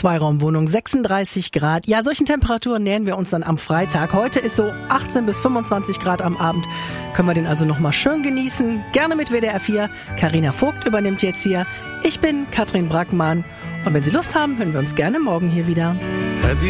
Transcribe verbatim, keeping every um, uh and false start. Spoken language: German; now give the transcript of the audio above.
Zweiraumwohnung, sechsunddreißig Grad. Ja, solchen Temperaturen nähern wir uns dann am Freitag. Heute ist so achtzehn bis fünfundzwanzig Grad am Abend. Können wir den also nochmal schön genießen. Gerne mit W D R vier. Carina Vogt übernimmt jetzt hier. Ich bin Katrin Brackmann. Und wenn Sie Lust haben, hören wir uns gerne morgen hier wieder.